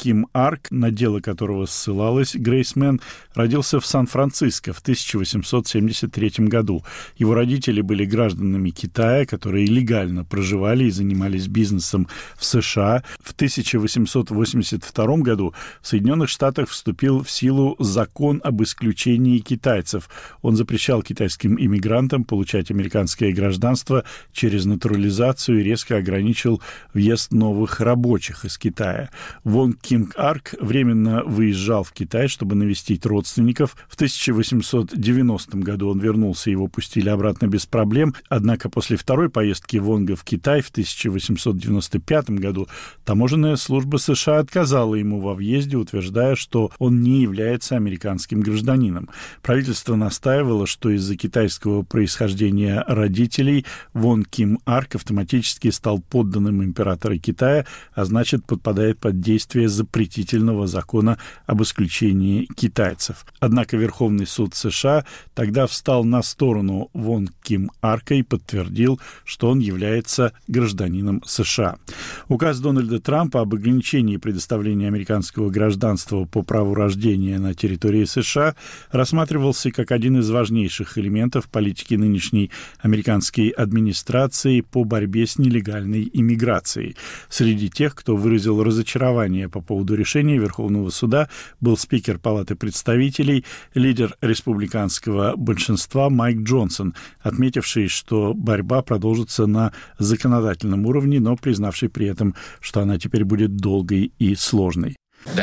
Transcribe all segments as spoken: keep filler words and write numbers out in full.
Ким Арк, на дело которого ссылалась Грейс Мэн, родился в Сан-Франциско в тысяча восемьсот семьдесят третьем году. Его родители были гражданами Китая, которые легально проживали и занимались бизнесом в США. В тысяча восемьсот восемьдесят втором году в Соединенных Штатах вступил в силу закон об исключении китайцев. Он запрещал китайским иммигрантам получать американское гражданство через натурализацию и резко ограничил въезд новых рабочих из Китая. Вонг Ким Арк временно выезжал в Китай, чтобы навестить родственников. В тысяча восемьсот девяностом году он вернулся, его пустили обратно без проблем. Однако после второй поездки Вонга в Китай в тысяча восемьсот девяносто пятом году таможенная служба США отказала ему во въезде, утверждая, что он не является американским гражданином. Правительство настаивало, что из-за китайского происхождения родителей Вонг Ким Арк автоматически стал подданным императора Китая, а значит, подпадает под действие запретительного закона об исключении китайцев. Однако Верховный суд США тогда встал на сторону Вонг Ким Арка и подтвердил, что он является гражданином США. Указ Дональда Трампа об ограничении предоставления американского гражданства по праву рождения на территории США рассматривался как один из важнейших элементов политики нынешней американской администрации по борьбе с нелегальной иммиграцией. Среди тех, кто выразил разочарование по поводу решения Верховного суда, был спикер Палаты представителей, лидер республиканского большинства Майк Джонсон, отметивший, что борьба продолжится на законодательном уровне, но признавший при этом, что она теперь будет долгой и сложной.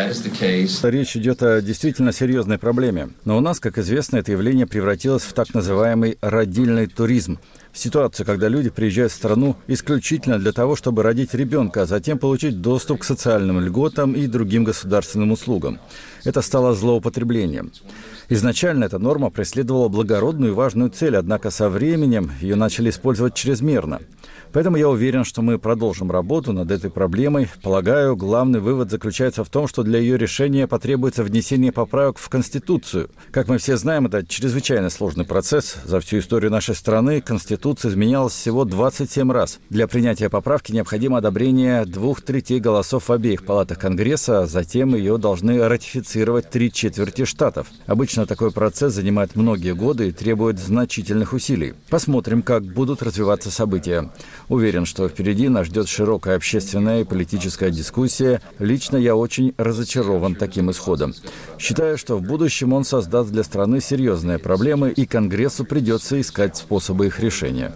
Речь идет о действительно серьезной проблеме. Но у нас, как известно, это явление превратилось в так называемый родильный туризм. Ситуацию, когда люди приезжают в страну исключительно для того, чтобы родить ребенка, а затем получить доступ к социальным льготам и другим государственным услугам. Это стало злоупотреблением. Изначально эта норма преследовала благородную и важную цель, однако со временем ее начали использовать чрезмерно. Поэтому я уверен, что мы продолжим работу над этой проблемой. Полагаю, главный вывод заключается в том, что для ее решения потребуется внесение поправок в Конституцию. Как мы все знаем, это чрезвычайно сложный процесс. За всю историю нашей страны Конституция изменялась всего двадцать семь раз. Для принятия поправки необходимо одобрение двух третей голосов в обеих палатах Конгресса, а затем ее должны ратифицировать три четверти штатов. Обычно такой процесс занимает многие годы и требует значительных усилий. Посмотрим, как будут развиваться события. Уверен, что впереди нас ждет широкая общественная и политическая дискуссия. Лично я очень разочарован таким исходом. Считаю, что в будущем он создаст для страны серьезные проблемы, и Конгрессу придется искать способы их решения.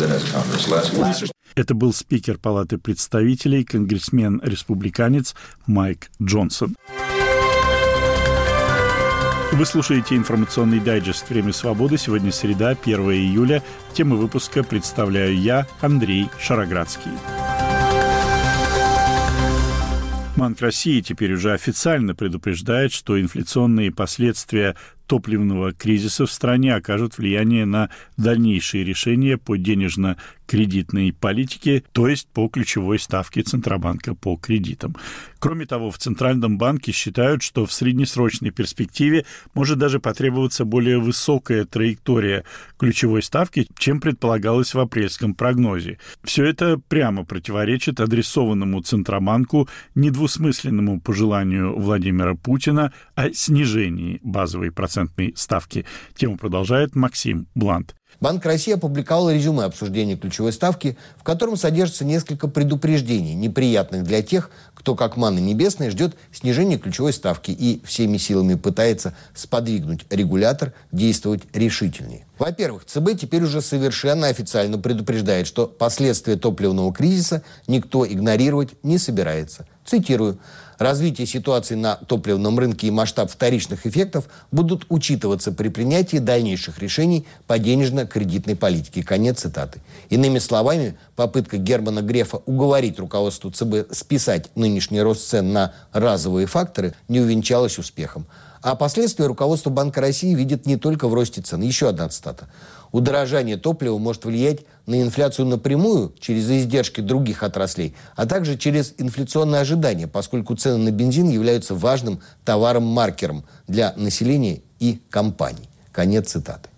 Это был спикер Палаты представителей, конгрессмен-республиканец Майк Джонсон. Вы слушаете информационный дайджест «Время свободы». Сегодня среда, первое июля. Тему выпуска представляю я, Андрей Шароградский. Банк России теперь уже официально предупреждает, что инфляционные последствия топливного кризиса в стране окажут влияние на дальнейшие решения по денежно-кредитной политике, то есть по ключевой ставке Центробанка по кредитам. Кроме того, в Центральном банке считают, что в среднесрочной перспективе может даже потребоваться более высокая траектория ключевой ставки, чем предполагалось в апрельском прогнозе. Все это прямо противоречит адресованному Центробанку недвусмысленному пожеланию Владимира Путина о снижении базовой процентной ставки. Тему продолжает Максим Блант. Банк России опубликовал резюме обсуждения ключевой ставки, в котором содержится несколько предупреждений, неприятных для тех, кто, как манна небесная, ждет снижения ключевой ставки и всеми силами пытается сподвигнуть регулятор действовать решительнее. Во-первых, ЦБ теперь уже совершенно официально предупреждает, что последствия топливного кризиса никто игнорировать не собирается. Цитирую. Развитие ситуации на топливном рынке и масштаб вторичных эффектов будут учитываться при принятии дальнейших решений по денежно-кредитной политике. Конец цитаты. Иными словами, попытка Германа Грефа уговорить руководство ЦБ списать нынешний рост цен на разовые факторы не увенчалась успехом. А последствия руководство Банка России видит не только в росте цен. Еще одна цитата. Удорожание топлива может влиять на инфляцию напрямую через издержки других отраслей, а также через инфляционные ожидания, поскольку цены на бензин являются важным товаром-маркером для населения и компаний. Конец цитаты.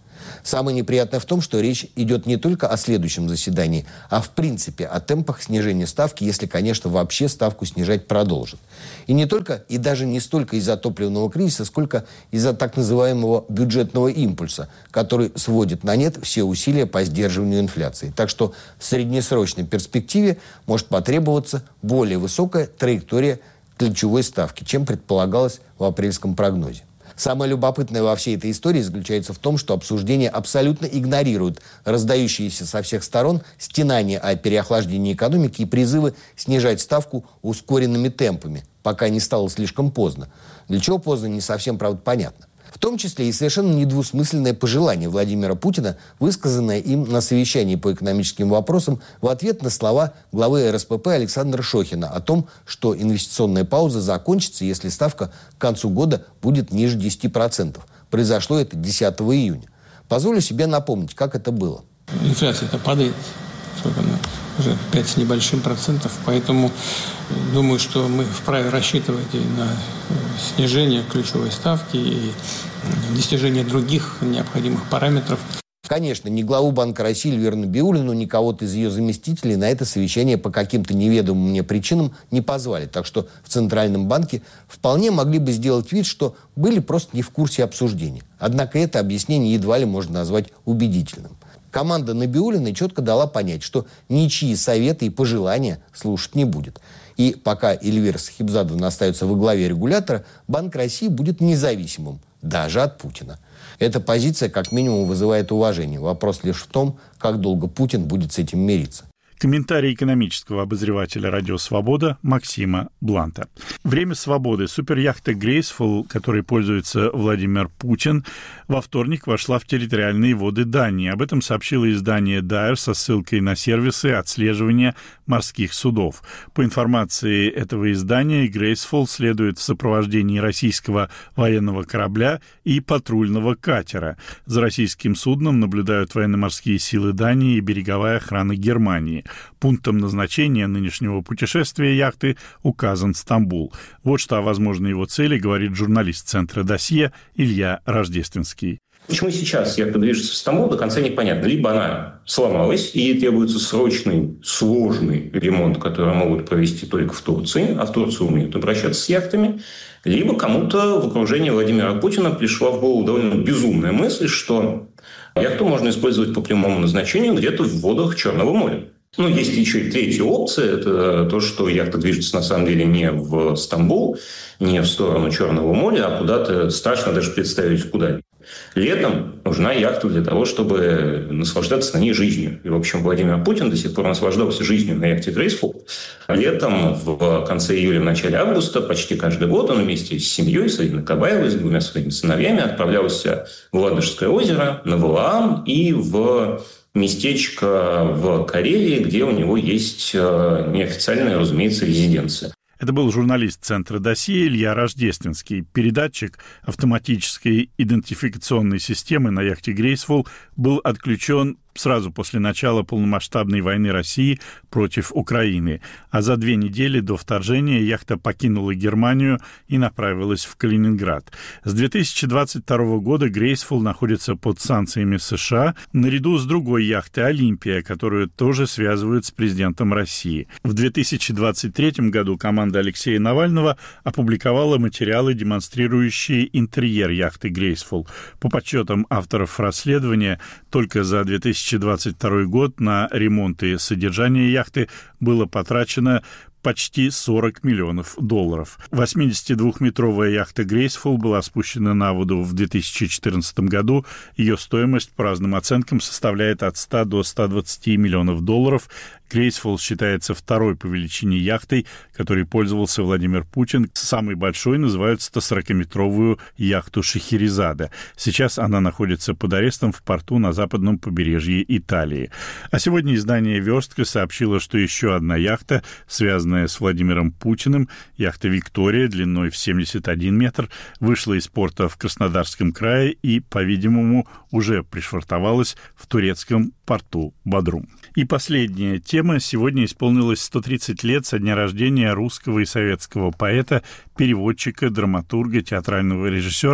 Самое неприятное в том, что речь идет не только о следующем заседании, а в принципе о темпах снижения ставки, если, конечно, вообще ставку снижать продолжат. И не только, и даже не столько из-за топливного кризиса, сколько из-за так называемого бюджетного импульса, который сводит на нет все усилия по сдерживанию инфляции. Так что в среднесрочной перспективе может потребоваться более высокая траектория ключевой ставки, чем предполагалось в апрельском прогнозе. Самое любопытное во всей этой истории заключается в том, что обсуждение абсолютно игнорирует раздающиеся со всех сторон стенания о переохлаждении экономики и призывы снижать ставку ускоренными темпами, пока не стало слишком поздно. Для чего поздно, не совсем, правда, понятно. В том числе и совершенно недвусмысленное пожелание Владимира Путина, высказанное им на совещании по экономическим вопросам в ответ на слова главы эр эс пэ пэ Александра Шохина о том, что инвестиционная пауза закончится, если ставка к концу года будет ниже десяти процентов. Произошло это десятого июня. Позволю себе напомнить, как это было. Инфляция-то падает. Сколько она? Уже пять с небольшим процентов. Поэтому думаю, что мы вправе рассчитывать и на снижение ключевой ставки и достижение других необходимых параметров. Конечно, ни главу Банка России Эльвиру Набиуллину, ни кого-то из ее заместителей на это совещание по каким-то неведомым мне причинам не позвали. Так что в Центральном банке вполне могли бы сделать вид, что были просто не в курсе обсуждения. Однако это объяснение едва ли можно назвать убедительным. Команда Набиуллиной четко дала понять, что ничьи советы и пожелания слушать не будет. И пока Эльвира Сахибзадовна остается во главе регулятора, Банк России будет независимым, даже от Путина. Эта позиция как минимум вызывает уважение. Вопрос лишь в том, как долго Путин будет с этим мириться. Комментарий экономического обозревателя «Радио Свобода» Максима Бланта. Время свободы. Суперяхта «Грейсфул», которой пользуется Владимир Путин, во вторник вошла в территориальные воды Дании. Об этом сообщило издание Дайер со ссылкой на сервисы отслеживания морских судов. По информации этого издания, «Грейсфул» следует в сопровождении российского военного корабля и патрульного катера. За российским судном наблюдают военно-морские силы Дании и береговая охрана Германии. Пунктом назначения нынешнего путешествия яхты указан Стамбул. Вот что о возможной его цели говорит журналист Центра «Досье» Илья Рождественский. Почему сейчас яхта движется в Стамбул, до конца непонятно. Либо она сломалась, и ей требуется срочный, сложный ремонт, который могут провести только в Турции, а в Турции умеют обращаться с яхтами, либо кому-то в окружении Владимира Путина пришла в голову довольно безумная мысль, что яхту можно использовать по прямому назначению где-то в водах Черного моря. Ну, есть еще и третья опция. Это то, что яхта движется, на самом деле, не в Стамбул, не в сторону Черного моря, а куда-то страшно даже представить, куда. Летом нужна яхта для того, чтобы наслаждаться на ней жизнью. И, в общем, Владимир Путин до сих пор наслаждался жизнью на яхте «Грейсфул». Летом, в конце июля, в начале августа, почти каждый год он вместе с семьей, с Ириной Кабаевой, с двумя своими сыновьями отправлялся в Ладожское озеро, на Валаам и в местечко в Карелии, где у него есть неофициальная, разумеется, резиденция. Это был журналист Центра «Досье» Илья Рождественский. Передатчик автоматической идентификационной системы на яхте «Грейсфул» был отключен сразу после начала полномасштабной войны России против Украины. А за две недели до вторжения яхта покинула Германию и направилась в Калининград. С две тысячи двадцать второго года «Грейсфул» находится под санкциями США наряду с другой яхтой «Олимпия», которую тоже связывают с президентом России. В две тысячи двадцать третьем году команда Алексея Навального опубликовала материалы, демонстрирующие интерьер яхты «Грейсфул». По подсчетам авторов расследования, только за две тысячи двадцать второй год на ремонт и содержание яхты было потрачено почти сорок миллионов долларов. восьмидесятидвухметровая яхта «Грейсфул» была спущена на воду в две тысячи четырнадцатом году. Ее стоимость, по разным оценкам, составляет от ста до ста двадцати миллионов долларов. «Грейсфул» считается второй по величине яхтой, которой пользовался Владимир Путин. Самой большой называют сто сорокаметровую яхту «Шахерезада». Сейчас она находится под арестом в порту на западном побережье Италии. А сегодня издание «Верстка» сообщило, что еще одна яхта, связанная с Владимиром Путиным, яхта «Виктория» длиной в семьдесят один метр, вышла из порта в Краснодарском крае и, по-видимому, уже пришвартовалась в турецком порту Бодрум. И последняя тема. Сегодня исполнилось сто тридцать лет со дня рождения русского и советского поэта, переводчика, драматурга, театрального режиссера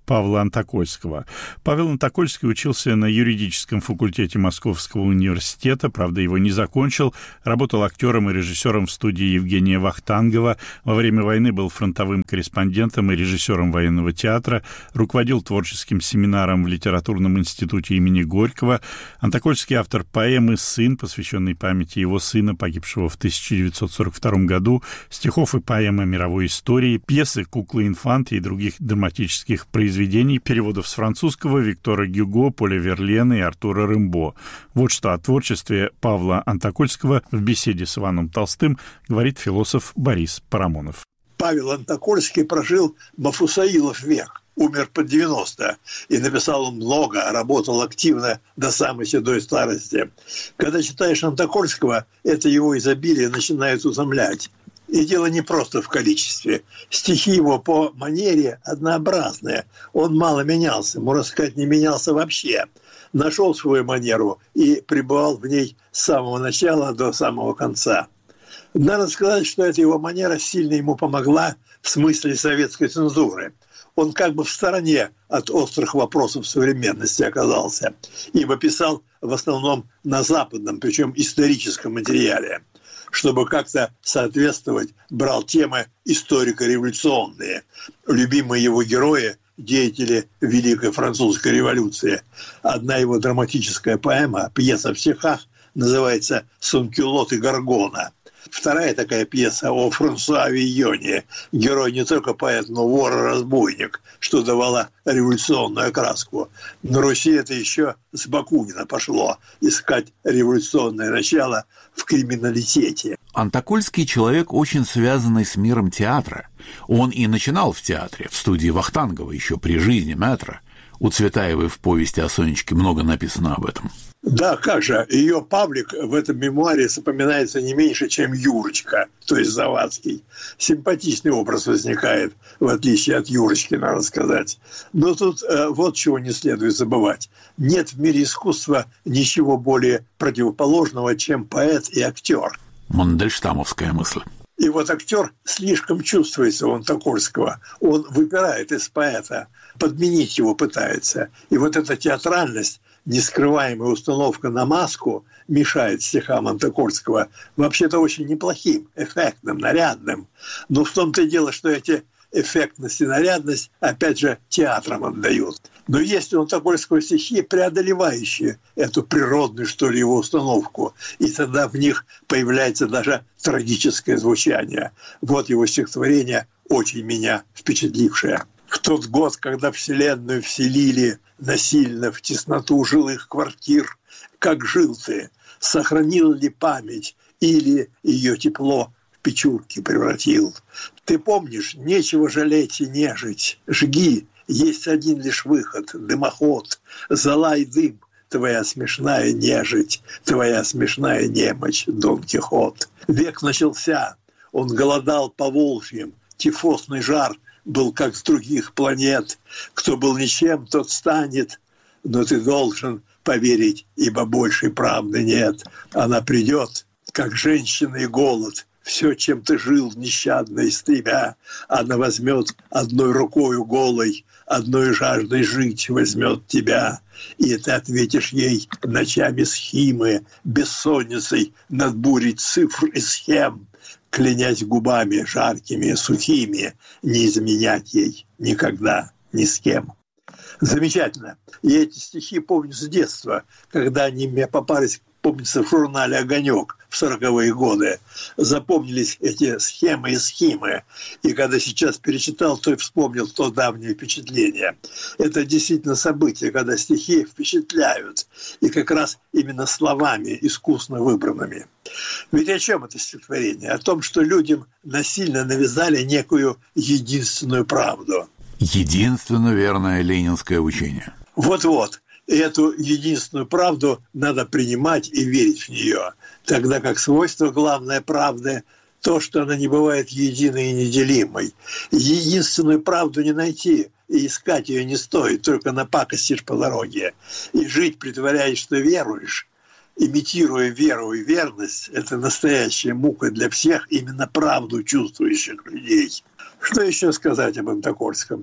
Павла Антокольского. Павел Антокольский учился на юридическом факультете Московского университета, правда, его не закончил, работал актером и режиссером в студии Евгения Вахтангова, во время войны был фронтовым корреспондентом и режиссером военного театра, руководил творческим семинаром в литературном институте имени Горького. Антокольский автор поэмы «Сын», посвященной памяти его сына, погибшего в тысяча девятьсот сорок втором году, стихов и поэм о мировой истории, пьесы «Куклы инфанты» и других драматических произведений, переводов с французского Виктора Гюго, Поля Верлена и Артура Рымбо. Вот что о творчестве Павла Антокольского в беседе с Иваном Толстым говорит философ Борис Парамонов. Павел Антокольский прожил Мафусаилов век, умер под девяносто, и написал он много, работал активно до самой седой старости. Когда читаешь Антокольского, это его изобилие начинает утомлять. И дело не просто в количестве. Стихи его по манере однообразные. Он мало менялся, можно сказать, не менялся вообще. Нашел свою манеру и пребывал в ней с самого начала до самого конца. Надо сказать, что эта его манера сильно ему помогла в смысле советской цензуры. Он как бы в стороне от острых вопросов современности оказался, ибо писал в основном на западном, причем историческом материале. Чтобы как-то соответствовать, брал темы историко-революционные. Любимые его герои – деятели Великой Французской революции. Одна его драматическая поэма, пьеса в стихах, называется «Санкюлот и Горгона». Вторая такая пьеса о Франсуа Вийоне, герой не только поэт, но вор и разбойник, что давало революционную окраску. На Руси это еще с Бакунина пошло, искать революционное начало в криминалитете. Антокольский человек, очень связанный с миром театра. Он и начинал в театре, в студии Вахтангова, еще при жизни мэтра. У Цветаевой в повести о Сонечке много написано об этом. Да, как же, ее Павлик в этом мемуаре запоминается не меньше, чем Юрочка, то есть Завадский. Симпатичный образ возникает, в отличие от Юрочки, надо сказать. Но тут э, вот чего не следует забывать. Нет в мире искусства ничего более противоположного, чем поэт и актер. Мандельштамовская мысль. И вот актер слишком чувствуется у Антокольского. Он выпирает из поэта, подменить его пытается. И вот эта театральность, нескрываемая установка на маску, мешает стихам Антокольского вообще-то очень неплохим, эффектным, нарядным. Но в том-то и дело, что эти эффектность и нарядность, опять же, театрам отдают. Но есть у Антокольского стихи, преодолевающие эту природную, что ли, его установку. И тогда в них появляется даже трагическое звучание. Вот его стихотворение, очень меня впечатлившее. В тот год, когда Вселенную вселили насильно в тесноту жилых квартир, как жил ты, сохранил ли память или ее тепло в печурки превратил? Ты помнишь, нечего жалеть и нежить, жги, есть один лишь выход, дымоход, зола и дым, твоя смешная нежить, твоя смешная немочь, Дон Кихот. Век начался, он голодал по волжьям, тифосный жар был как с других планет. Кто был ничем, тот станет, но ты должен поверить, ибо большей правды нет. Она придет, как женщина и голод, все, чем ты жил нещадно из тебя, она возьмет одной рукою голой, одной жаждой жить возьмет тебя, и ты ответишь ей ночами схимы, бессонницей над бурей цифр и схем, клянясь губами жаркими и сухими, не изменять ей никогда ни с кем. Замечательно. Я эти стихи помню с детства, когда они мне попались, помнится, в журнале «Огонек» в сороковые годы. Запомнились эти схемы и схемы. И когда сейчас перечитал, то и вспомнил то давнее впечатление. Это действительно событие, когда стихи впечатляют. И как раз именно словами, искусно выбранными. Ведь о чем это стихотворение? О том, что людям насильно навязали некую единственную правду. Единственно верное ленинское учение. Вот-вот. И эту единственную правду надо принимать и верить в нее. Тогда как свойство главной правды – то, что она не бывает единой и неделимой. Единственную правду не найти, и искать ее не стоит, только напакостишь по дороге. И жить, притворяясь, что веруешь, имитируя веру и верность – это настоящая мука для всех именно правду чувствующих людей. Что еще сказать об Антокольском?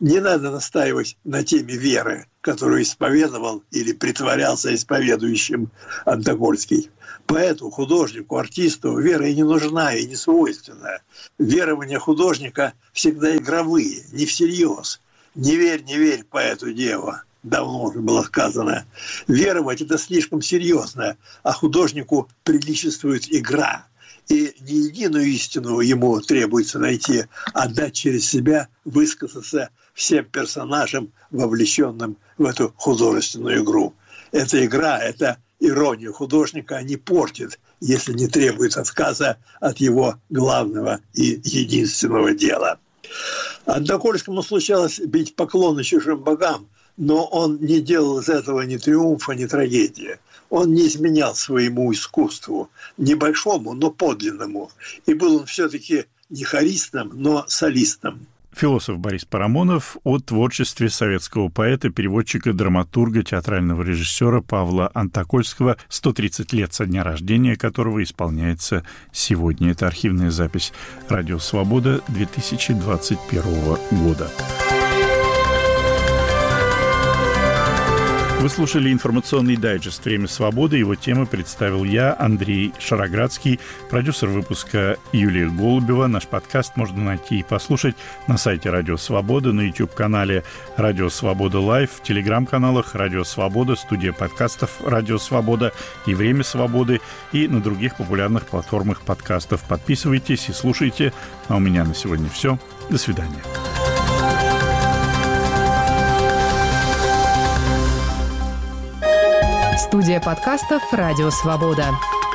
Не надо настаивать на теме веры, которую исповедовал или притворялся исповедующим Антокольский. Поэту, художнику, артисту вера и не нужна, и не свойственна. Верования художника всегда игровые, не всерьез. «Не верь, не верь, поэту дева», давно уже было сказано. Веровать – это слишком серьезно, а художнику приличествует игра. И не единую истину ему требуется найти, а дать через себя высказаться всем персонажам, вовлеченным в эту художественную игру. Эта игра, эта ирония художника не портит, если не требует отказа от его главного и единственного дела. Антокольскому случалось бить поклоны чужим богам, но он не делал из этого ни триумфа, ни трагедии. Он не изменял своему искусству, небольшому, но подлинному. И был он все-таки не хористом, но солистом. Философ Борис Парамонов о творчестве советского поэта, переводчика, драматурга, театрального режиссера Павла Антокольского, сто тридцать лет со дня рождения которого исполняется сегодня. Это архивная запись «Радио Свобода» две тысячи двадцать первого года. Вы слушали информационный дайджест «Время свободы». Его темы представил я, Андрей Шароградский, продюсер выпуска Юлия Голубева. Наш подкаст можно найти и послушать на сайте «Радио Свобода», на YouTube-канале «Радио Свобода Лайв», в телеграм-каналах «Радио Свобода», студия подкастов «Радио Свобода» и «Время свободы» и на других популярных платформах подкастов. Подписывайтесь и слушайте. А у меня на сегодня все. До свидания. Студия подкастов «Радио Свобода».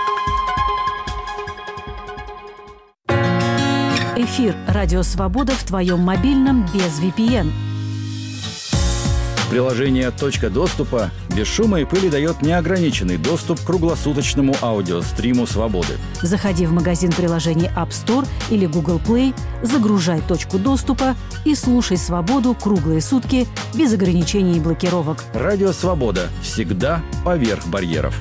Эфир «Радио Свобода» в твоем мобильном без ви пи эн. Приложение «Точка доступа» без шума и пыли дает неограниченный доступ к круглосуточному аудиостриму «Свободы». Заходи в магазин приложений App Store или Google Play, загружай «Точку доступа» и слушай «Свободу» круглые сутки без ограничений и блокировок. Радио «Свобода» всегда поверх барьеров.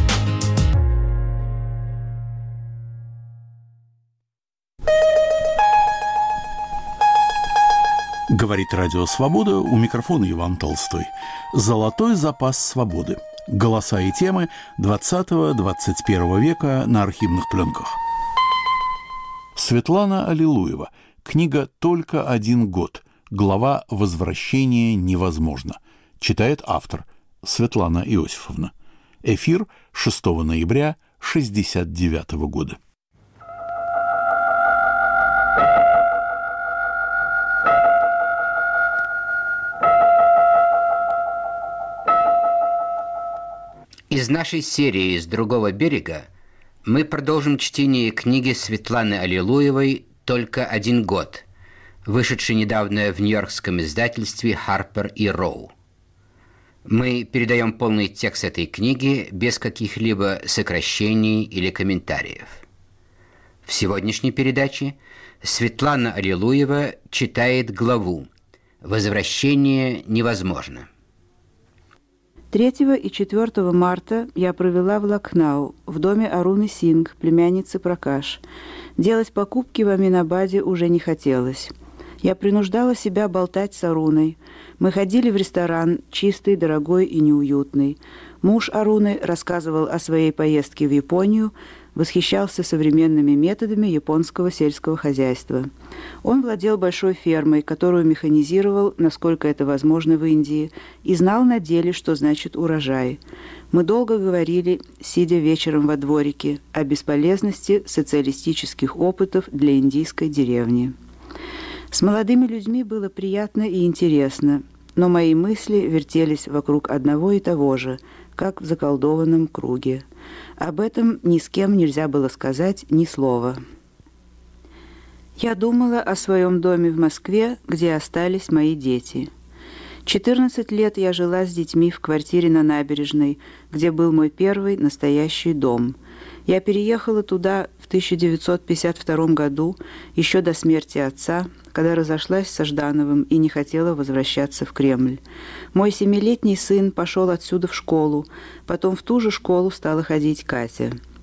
Говорит Радио Свобода, у микрофона Иван Толстой. Золотой запас свободы. Голоса и темы двадцатого-двадцать первого века на архивных пленках. Светлана Аллилуева. Книга «Только один год». Глава «Возвращение невозможно». Читает автор Светлана Иосифовна. Эфир шестого ноября шестьдесят девятого года. Из нашей серии «С другого берега» мы продолжим чтение книги Светланы Аллилуевой «Только один год», вышедшей недавно в нью-йоркском издательстве Harper и Row. Мы передаем полный текст этой книги без каких-либо сокращений или комментариев. В сегодняшней передаче Светлана Аллилуева читает главу «Возвращение невозможно». третьего и четвёртого марта я провела в Лакхнау, в доме Аруны Сингх, племянницы Пракаш. Делать покупки в Аминабаде уже не хотелось. Я принуждала себя болтать с Аруной. Мы ходили в ресторан, чистый, дорогой и неуютный. Муж Аруны рассказывал о своей поездке в Японию, восхищался современными методами японского сельского хозяйства. Он владел большой фермой, которую механизировал, насколько это возможно в Индии, и знал на деле, что значит урожай. Мы долго говорили, сидя вечером во дворике, о бесполезности социалистических опытов для индийской деревни. С молодыми людьми было приятно и интересно, но мои мысли вертелись вокруг одного и того же, как в заколдованном круге. Об этом ни с кем нельзя было сказать ни слова. Я думала о своем доме в Москве, где остались мои дети. четырнадцать лет я жила с детьми в квартире на Набережной, где был мой первый настоящий дом. Я переехала туда в тысяча девятьсот пятьдесят втором году, еще до смерти отца, когда разошлась со Ждановым и не хотела возвращаться в Кремль. Мой семилетний сын пошел отсюда в школу, потом в ту же школу стала ходить Катя.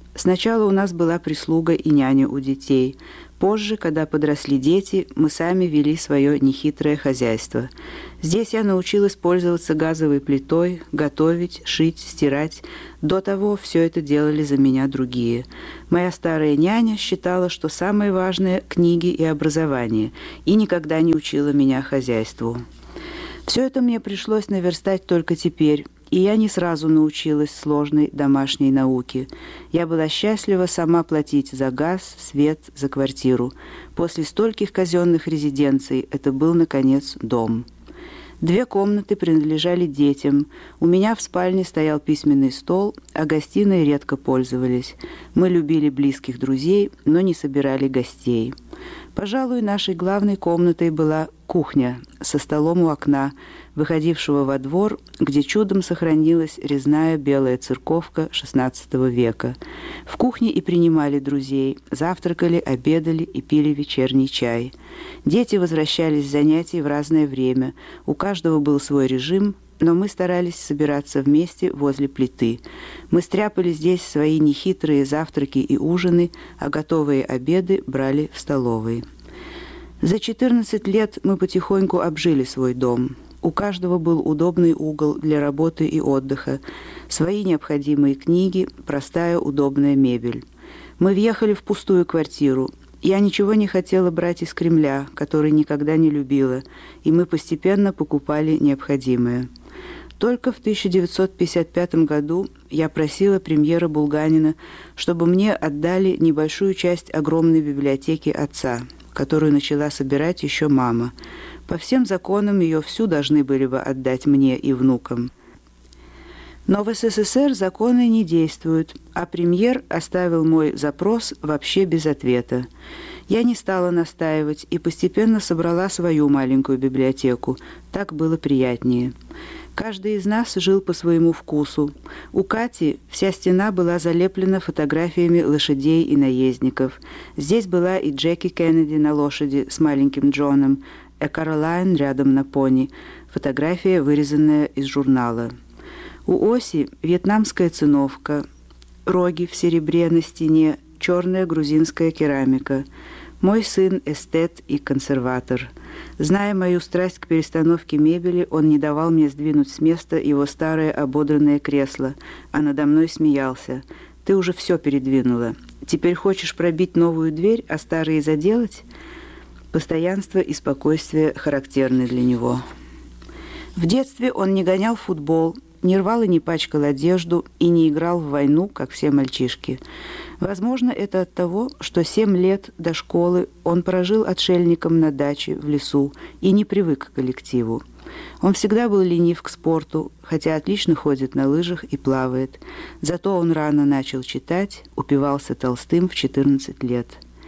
Сначала у нас была прислуга и няня у детей. Позже, когда подросли дети, мы сами вели свое нехитрое хозяйство. Здесь я научилась пользоваться газовой плитой, готовить, шить, стирать. До того все это делали за меня другие. Моя старая няня считала, что самое важное – книги и образование, и никогда не учила меня хозяйству. Все это мне пришлось наверстать только теперь, и я не сразу научилась сложной домашней науке. Я была счастлива сама платить за газ, свет, за квартиру. После стольких казенных резиденций это был, наконец, дом. Две комнаты принадлежали детям. У меня в спальне стоял письменный стол, а гостиной редко пользовались. Мы любили близких друзей, но не собирали гостей. Пожалуй, нашей главной комнатой была кухня со столом у окна, выходившего во двор, где чудом сохранилась резная белая церковка шестнадцатого века. В кухне и принимали друзей, завтракали, обедали и пили вечерний чай. Дети возвращались с занятий в разное время, у каждого был свой режим, но мы старались собираться вместе возле плиты. Мы стряпали здесь свои нехитрые завтраки и ужины, а готовые обеды брали в столовой. За четырнадцать лет мы потихоньку обжили свой дом. У каждого был удобный угол для работы и отдыха, свои необходимые книги, простая удобная мебель. Мы въехали в пустую квартиру. Я ничего не хотела брать из Кремля, который никогда не любила, и мы постепенно покупали необходимое. Только в тысяча девятьсот пятьдесят пятом году я просила премьера Булганина, чтобы мне отдали небольшую часть огромной библиотеки отца, которую начала собирать еще мама. По всем законам ее всю должны были бы отдать мне и внукам. Но в СССР законы не действуют, а премьер оставил мой запрос вообще без ответа. Я не стала настаивать и постепенно собрала свою маленькую библиотеку. Так было приятнее. Каждый из нас жил по своему вкусу. У Кати вся стена была залеплена фотографиями лошадей и наездников. Здесь была и Джеки Кеннеди на лошади с маленьким Джоном, а Каролайн рядом на пони, фотография, вырезанная из журнала. У Оси вьетнамская циновка, роги в серебре на стене, черная грузинская керамика. Мой сын – эстет и консерватор. Зная мою страсть к перестановке мебели, он не давал мне сдвинуть с места его старое ободранное кресло, а надо мной смеялся. «Ты уже все передвинула. Теперь хочешь пробить новую дверь, а старые заделать?» Постоянство и спокойствие характерны для него. В детстве он не гонял в футбол, не рвал и не пачкал одежду и не играл в войну, как все мальчишки. Возможно, это от того, что семь лет до школы он прожил отшельником на даче в лесу и не привык к коллективу. Он всегда был ленив к спорту, хотя отлично ходит на лыжах и плавает. Зато он рано начал читать, упивался Толстым в четырнадцать лет.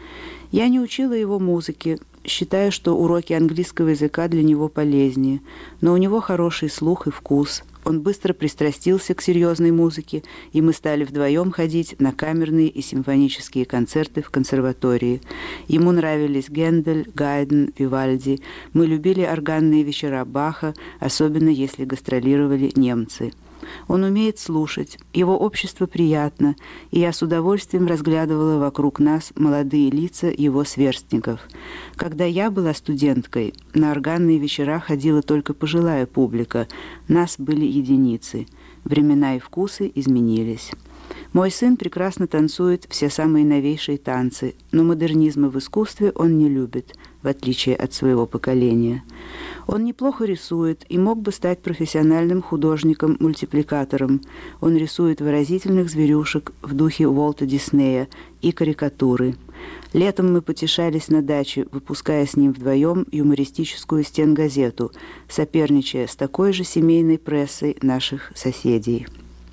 Я не учила его музыке, считая, что уроки английского языка для него полезнее, но у него хороший слух и вкус. Он быстро пристрастился к серьезной музыке, и мы стали вдвоем ходить на камерные и симфонические концерты в консерватории. Ему нравились Гендель, Гайден, Вивальди. Мы любили органные вечера Баха, особенно если гастролировали немцы. Он умеет слушать, его общество приятно, и я с удовольствием разглядывала вокруг нас молодые лица его сверстников. Когда я была студенткой, на органные вечера ходила только пожилая публика, нас были единицы. Времена и вкусы изменились. Мой сын прекрасно танцует все самые новейшие танцы, но модернизма в искусстве он не любит, в отличие от своего поколения. Он неплохо рисует и мог бы стать профессиональным художником-мультипликатором. Он рисует выразительных зверюшек в духе Уолта Диснея и карикатуры. Летом мы потешались на даче, выпуская с ним вдвоем юмористическую стенгазету, соперничая с такой же семейной прессой наших соседей.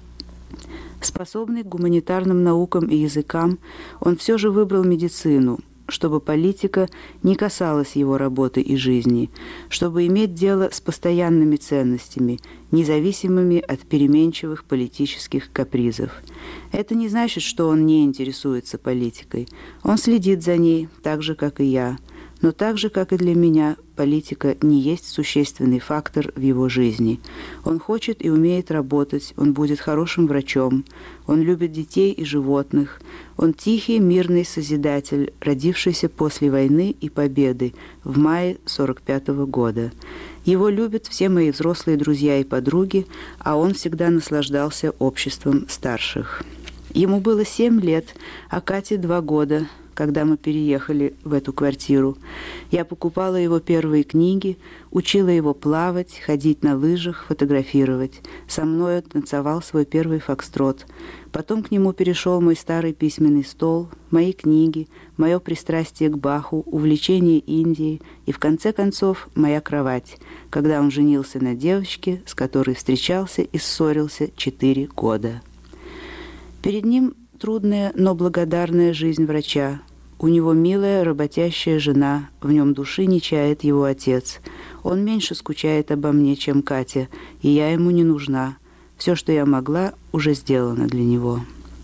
Способный к гуманитарным наукам и языкам, он все же выбрал медицину, чтобы политика не касалась его работы и жизни, чтобы иметь дело с постоянными ценностями, независимыми от переменчивых политических капризов. Это не значит, что он не интересуется политикой. Он следит за ней, так же, как и я. Но так же, как и для меня, политика не есть существенный фактор в его жизни. Он хочет и умеет работать, он будет хорошим врачом, он любит детей и животных, он тихий, мирный созидатель, родившийся после войны и победы в мае сорок пятого года. Его любят все мои взрослые друзья и подруги, а он всегда наслаждался обществом старших. Ему было семь лет, а Кате два года, когда мы переехали в эту квартиру. Я покупала его первые книги, учила его плавать, ходить на лыжах, фотографировать. Со мной он танцевал свой первый фокстрот. Потом к нему перешел мой старый письменный стол, мои книги, мое пристрастие к Баху, увлечение Индией и, в конце концов, моя кровать, когда он женился на девочке, с которой встречался и ссорился четыре года. Перед ним трудная, но благодарная жизнь врача. У него милая, работящая жена, в нем души не чает его отец. Он меньше скучает обо мне, чем Катя, и я ему не нужна. Все, что я могла, уже сделано для него.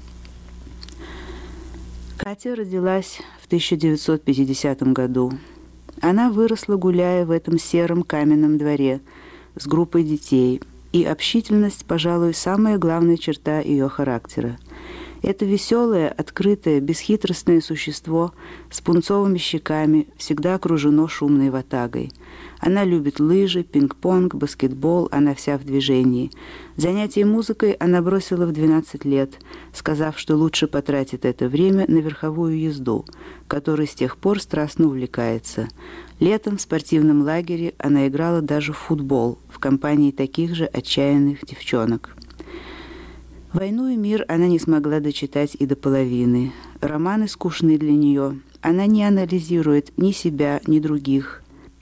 Катя родилась в тысяча девятьсот пятидесятом году. Она выросла, гуляя в этом сером каменном дворе с группой детей, и общительность, пожалуй, самая главная черта ее характера. Это веселое, открытое, бесхитростное существо с пунцовыми щеками всегда окружено шумной ватагой. Она любит лыжи, пинг-понг, баскетбол, она вся в движении. Занятия музыкой она бросила в двенадцать лет, сказав, что лучше потратит это время на верховую езду, которой с тех пор страстно увлекается. Летом в спортивном лагере она играла даже в футбол в компании таких же отчаянных девчонок. «Войну и мир» она не смогла дочитать и до половины. Романы скучны для нее. Она не анализирует ни себя, ни других.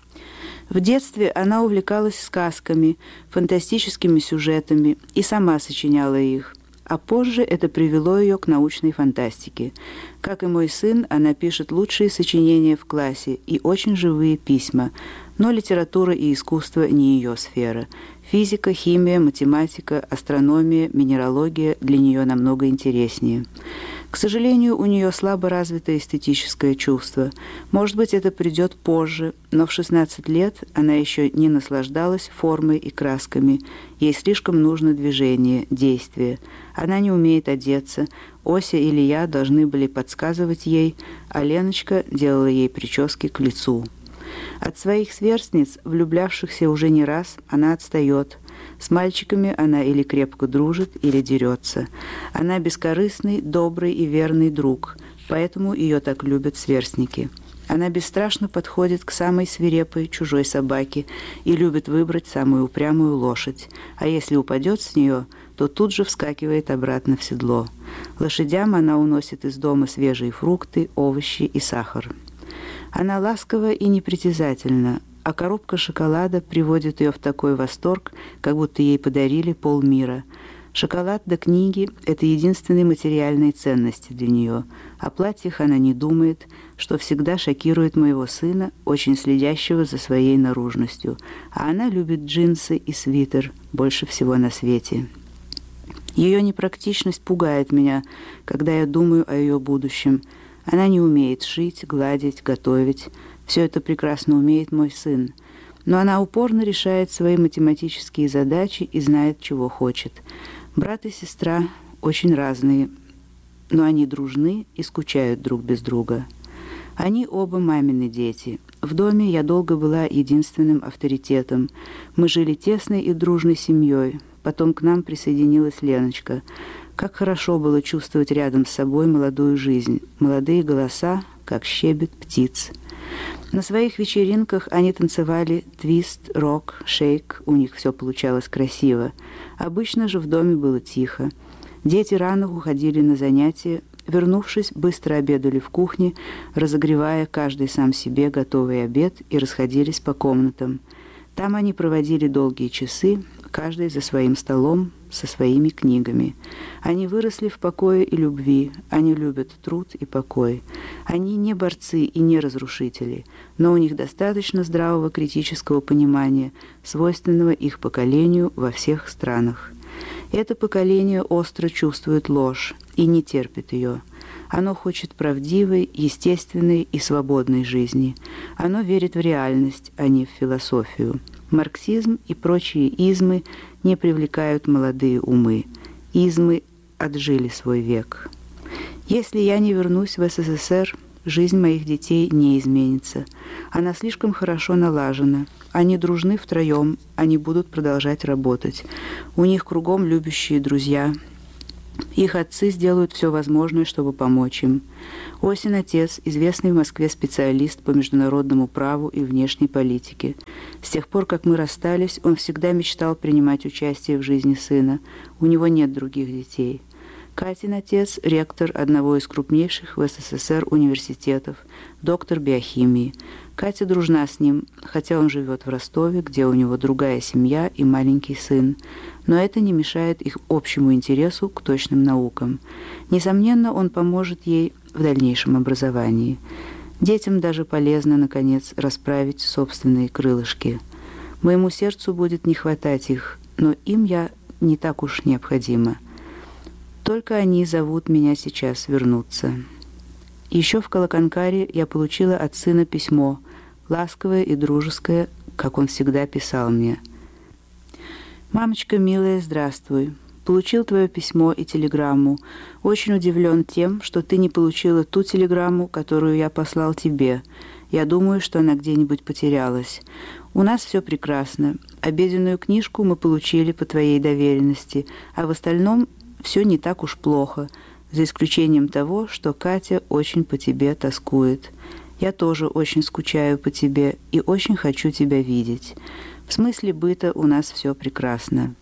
В детстве она увлекалась сказками, фантастическими сюжетами и сама сочиняла их. А позже это привело ее к научной фантастике. Как и мой сын, она пишет лучшие сочинения в классе и очень живые письма. Но литература и искусство не ее сфера. Физика, химия, математика, астрономия, минералогия для нее намного интереснее. К сожалению, у нее слабо развито эстетическое чувство. Может быть, это придет позже, но в шестнадцать лет она еще не наслаждалась формой и красками. Ей слишком нужно движение, действие. Она не умеет одеться. Ося или я должны были подсказывать ей, а Леночка делала ей прически к лицу. От своих сверстниц, влюблявшихся уже не раз, она отстает. С мальчиками она или крепко дружит, или дерется. Она бескорыстный, добрый и верный друг, поэтому ее так любят сверстники. Она бесстрашно подходит к самой свирепой чужой собаке и любит выбрать самую упрямую лошадь, а если упадет с нее, то тут же вскакивает обратно в седло. Лошадям она уносит из дома свежие фрукты, овощи и сахар. Она ласкова и непритязательна, а коробка шоколада приводит ее в такой восторг, как будто ей подарили полмира. Шоколад да книги – это единственные материальные ценности для нее. О платьях она не думает, что всегда шокирует моего сына, очень следящего за своей наружностью. А она любит джинсы и свитер больше всего на свете. Ее непрактичность пугает меня, когда я думаю о ее будущем. Она не умеет шить, гладить, готовить. Все это прекрасно умеет мой сын. Но она упорно решает свои математические задачи и знает, чего хочет. Брат и сестра очень разные, но они дружны и скучают друг без друга. Они оба мамины дети. В доме я долго была единственным авторитетом. Мы жили тесной и дружной семьей. Потом к нам присоединилась Леночка. Как хорошо было чувствовать рядом с собой молодую жизнь, молодые голоса, как щебет птиц. На своих вечеринках они танцевали твист, рок, шейк, у них все получалось красиво. Обычно же в доме было тихо. Дети рано уходили на занятия, вернувшись, быстро обедали в кухне, разогревая каждый сам себе готовый обед и расходились по комнатам. Там они проводили долгие часы, каждый за своим столом, со своими книгами. Они выросли в покое и любви, они любят труд и покой. Они не борцы и не разрушители, но у них достаточно здравого критического понимания, свойственного их поколению во всех странах. Это поколение остро чувствует ложь и не терпит ее. Оно хочет правдивой, естественной и свободной жизни. Оно верит в реальность, а не в философию. Марксизм и прочие измы не привлекают молодые умы. Измы отжили свой век. Если я не вернусь в СССР, жизнь моих детей не изменится. Она слишком хорошо налажена. Они дружны втроем, они будут продолжать работать. У них кругом любящие друзья. Их отцы сделают все возможное, чтобы помочь им. Осин отец, известный в Москве специалист по международному праву и внешней политике. С тех пор, как мы расстались, он всегда мечтал принимать участие в жизни сына. У него нет других детей. Катин отец – ректор одного из крупнейших в СССР университетов, доктор биохимии. Катя дружна с ним, хотя он живет в Ростове, где у него другая семья и маленький сын. Но это не мешает их общему интересу к точным наукам. Несомненно, он поможет ей в дальнейшем образовании. Детям даже полезно, наконец, расправить собственные крылышки. Моему сердцу будет не хватать их, но им я не так уж необходима. Только они зовут меня сейчас вернуться. Еще в Калаканкаре я получила от сына письмо, ласковое и дружеское, как он всегда писал мне. «Мамочка милая, здравствуй. Получил твое письмо и телеграмму. Очень удивлен тем, что ты не получила ту телеграмму, которую я послал тебе. Я думаю, что она где-нибудь потерялась. У нас все прекрасно. Обеденную книжку мы получили по твоей доверенности, а в остальном все не так уж плохо, за исключением того, что Катя очень по тебе тоскует. Я тоже очень скучаю по тебе и очень хочу тебя видеть. В смысле быта у нас все прекрасно.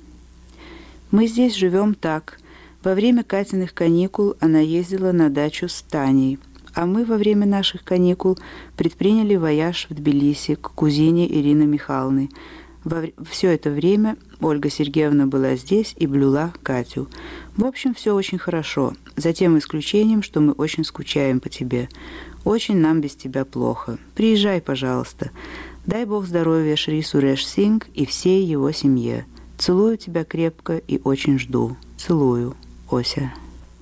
Мы здесь живем так. Во время Катиных каникул она ездила на дачу с Таней, а мы во время наших каникул предприняли вояж в Тбилиси к кузине Ирины Михайловны. Во все это время Ольга Сергеевна была здесь и блюла Катю. В общем, все очень хорошо, за тем исключением, что мы очень скучаем по тебе. Очень нам без тебя плохо. Приезжай, пожалуйста. Дай Бог здоровья Шри Суреш Сингх и всей его семье. Целую тебя крепко и очень жду. Целую, Ося».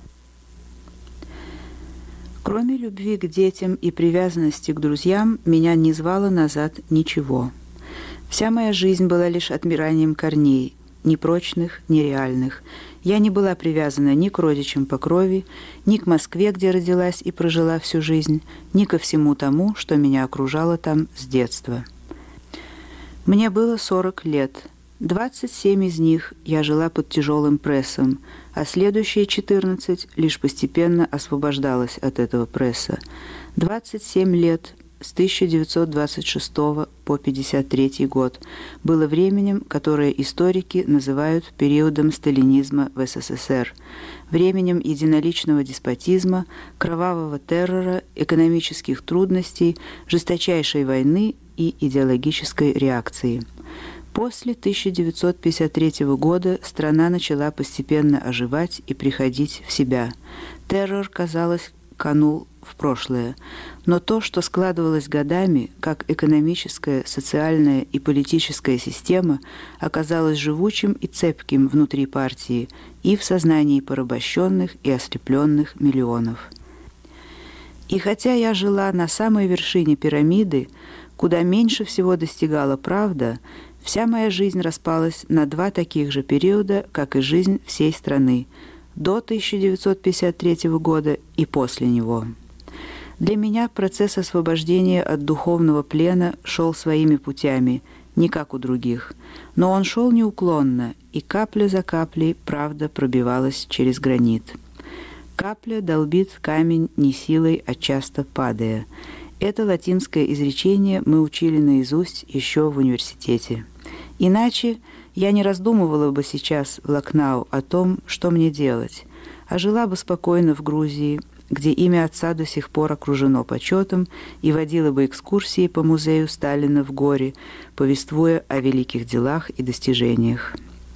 Кроме любви к детям и привязанности к друзьям, меня не звало назад ничего. Вся моя жизнь была лишь отмиранием корней, ни прочных, ни реальных. Я не была привязана ни к родичам по крови, ни к Москве, где родилась и прожила всю жизнь, ни ко всему тому, что меня окружало там с детства. Мне было сорок лет. двадцать семь из них я жила под тяжелым прессом, а следующие четырнадцать лишь постепенно освобождалась от этого пресса. двадцать семь лет с тысяча девятьсот двадцать шестого по пятьдесят третий год было временем, которое историки называют периодом сталинизма в СССР, временем единоличного деспотизма, кровавого террора, экономических трудностей, жесточайшей войны и идеологической реакции. После тысяча девятьсот пятьдесят третьего года страна начала постепенно оживать и приходить в себя. Террор, казалось, канул в прошлое. Но то, что складывалось годами, как экономическая, социальная и политическая система, оказалось живучим и цепким внутри партии и в сознании порабощенных и ослепленных миллионов. И хотя я жила на самой вершине пирамиды, куда меньше всего достигала правда, вся моя жизнь распалась на два таких же периода, как и жизнь всей страны, до тысяча девятьсот пятьдесят третьего года и после него. Для меня процесс освобождения от духовного плена шел своими путями, не как у других, но он шел неуклонно, и капля за каплей правда пробивалась через гранит. Капля долбит камень не силой, а часто падая. Это латинское изречение мы учили наизусть еще в университете. Иначе я не раздумывала бы сейчас в Лакнау о том, что мне делать, а жила бы спокойно в Грузии, где имя отца до сих пор окружено почетом, и водила бы экскурсии по музею Сталина в Горе, повествуя о великих делах и достижениях.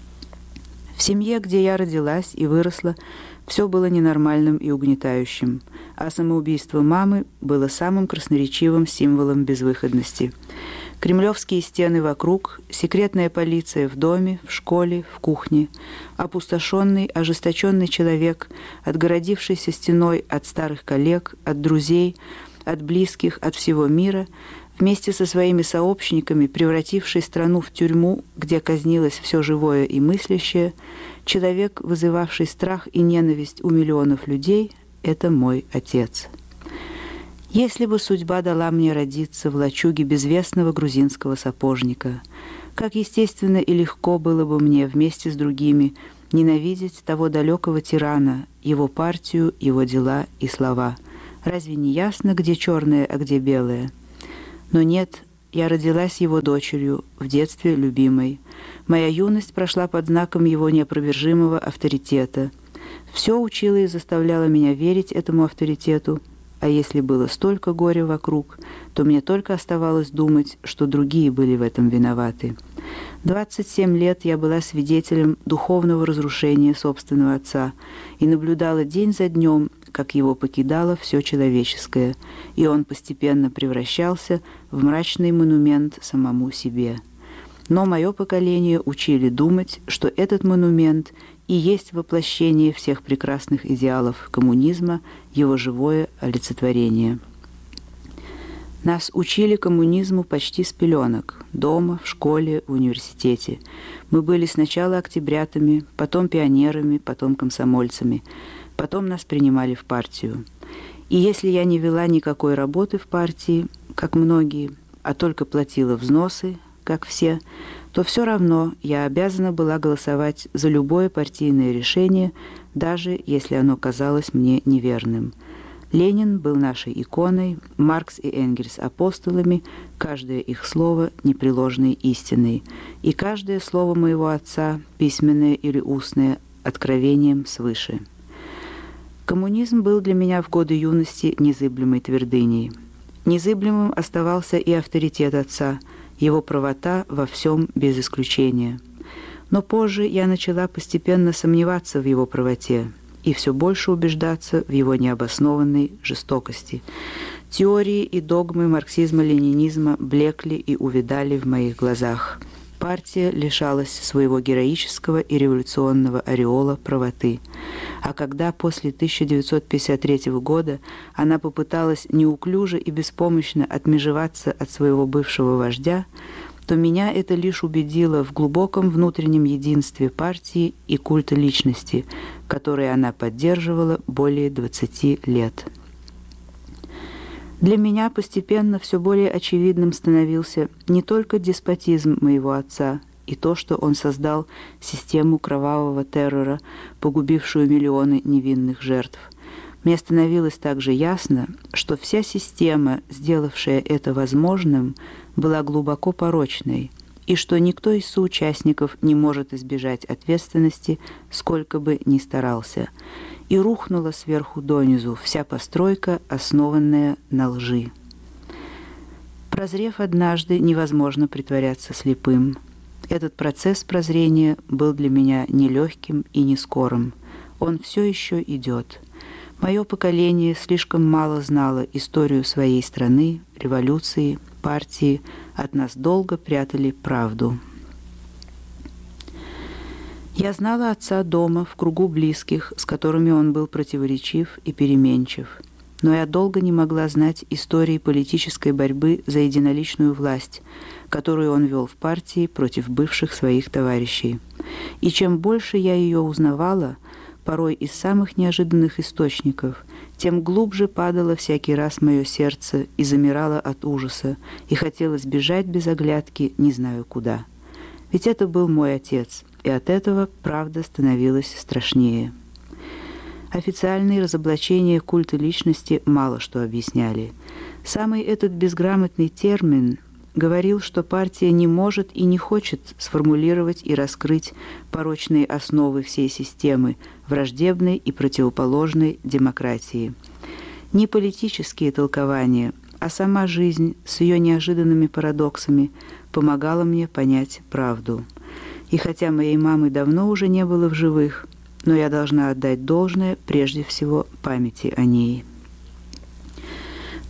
В семье, где я родилась и выросла, все было ненормальным и угнетающим, а самоубийство мамы было самым красноречивым символом безвыходности. Кремлевские стены вокруг, секретная полиция в доме, в школе, в кухне, опустошенный, ожесточенный человек, отгородившийся стеной от старых коллег, от друзей, от близких, от всего мира, вместе со своими сообщниками, превративший страну в тюрьму, где казнилось все живое и мыслящее, человек, вызывавший страх и ненависть у миллионов людей, это мой отец. Если бы судьба дала мне родиться в лачуге безвестного грузинского сапожника, как естественно и легко было бы мне вместе с другими ненавидеть того далекого тирана, его партию, его дела и слова. Разве не ясно, где черное, а где белое? Но нет, я родилась его дочерью, в детстве любимой. Моя юность прошла под знаком его неопровержимого авторитета. Все учило и заставляло меня верить этому авторитету, а если было столько горя вокруг, то мне только оставалось думать, что другие были в этом виноваты. двадцать семь лет я была свидетелем духовного разрушения собственного отца и наблюдала день за днем, как его покидало все человеческое, и он постепенно превращался в мрачный монумент самому себе. Но мое поколение учили думать, что этот монумент и есть воплощение всех прекрасных идеалов коммунизма, его живое олицетворение. Нас учили коммунизму почти с пеленок, дома, в школе, в университете. Мы были сначала октябрятами, потом пионерами, потом комсомольцами, потом нас принимали в партию. И если я не вела никакой работы в партии, как многие, а только платила взносы, как все, то все равно я обязана была голосовать за любое партийное решение, даже если оно казалось мне неверным. Ленин был нашей иконой, Маркс и Энгельс – апостолами, каждое их слово – непреложной истиной, и каждое слово моего отца, письменное или устное, откровением свыше. Коммунизм был для меня в годы юности незыблемой твердыней. Незыблемым оставался и авторитет отца, его правота во всем без исключения. Но позже я начала постепенно сомневаться в его правоте и все больше убеждаться в его необоснованной жестокости. Теории и догмы марксизма-ленинизма блекли и увядали в моих глазах. Партия лишалась своего героического и революционного ореола правоты. А когда после тысяча девятьсот пятьдесят третьего года она попыталась неуклюже и беспомощно отмежеваться от своего бывшего вождя, то меня это лишь убедило в глубоком внутреннем единстве партии и культа личности, который она поддерживала более двадцати лет. Для меня постепенно все более очевидным становился не только деспотизм моего отца и то, что он создал систему кровавого террора, погубившую миллионы невинных жертв. Мне становилось также ясно, что вся система, сделавшая это возможным, была глубоко порочной, и что никто из соучастников не может избежать ответственности, сколько бы ни старался. И рухнула сверху донизу вся постройка, основанная на лжи. Прозрев однажды, невозможно притворяться слепым. Этот процесс прозрения был для меня нелегким и не скорым. Он все еще идет. Мое поколение слишком мало знало историю своей страны, революции, партии, от нас долго прятали правду. Я знала отца дома, в кругу близких, с которыми он был противоречив и переменчив. Но я долго не могла знать истории политической борьбы за единоличную власть, которую он вел в партии против бывших своих товарищей. И чем больше я ее узнавала, порой из самых неожиданных источников, тем глубже падало всякий раз мое сердце и замирало от ужаса, и хотелось бежать без оглядки, не знаю куда. Ведь это был мой отец, и от этого правда становилась страшнее. Официальные разоблачения культа личности мало что объясняли. Самый этот безграмотный термин говорил, что партия не может и не хочет сформулировать и раскрыть порочные основы всей системы, враждебной и противоположной демократии. Не политические толкования, а сама жизнь с ее неожиданными парадоксами помогала мне понять правду. И хотя моей мамы давно уже не было в живых, но я должна отдать должное прежде всего памяти о ней.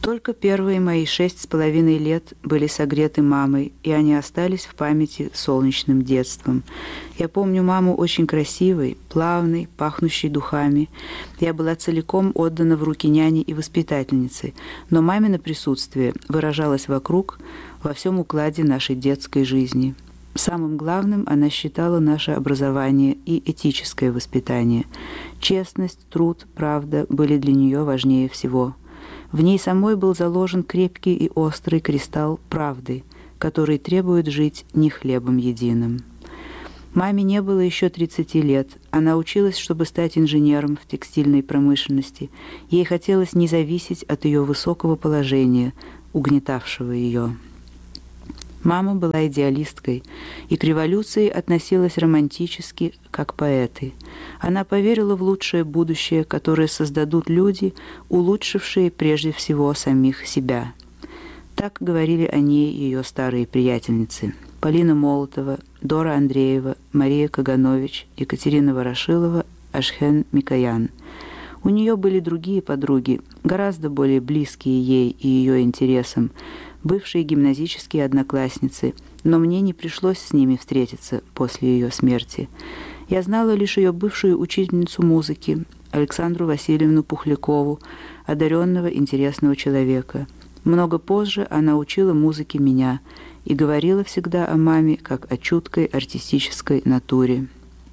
Только первые мои шесть с половиной лет были согреты мамой, и они остались в памяти солнечным детством. Я помню маму очень красивой, плавной, пахнущей духами. Я была целиком отдана в руки няни и воспитательницы, но мамино присутствие выражалось вокруг, во всем укладе нашей детской жизни. Самым главным она считала наше образование и этическое воспитание. Честность, труд, правда были для нее важнее всего. В ней самой был заложен крепкий и острый кристалл правды, который требует жить не хлебом единым. Маме не было еще тридцати лет. Она училась, чтобы стать инженером в текстильной промышленности. Ей хотелось не зависеть от ее высокого положения, угнетавшего ее. Мама была идеалисткой и к революции относилась романтически, как поэты. Она поверила в лучшее будущее, которое создадут люди, улучшившие прежде всего самих себя. Так говорили о ней ее старые приятельницы: Полина Молотова, Дора Андреева, Мария Каганович, Екатерина Ворошилова, Ашхен Микоян. У нее были другие подруги, гораздо более близкие ей и ее интересам, бывшие гимназические одноклассницы, но мне не пришлось с ними встретиться после ее смерти. Я знала лишь ее бывшую учительницу музыки, Александру Васильевну Пухлякову, одаренного, интересного человека. Много позже она учила музыке меня и говорила всегда о маме как о чуткой артистической натуре.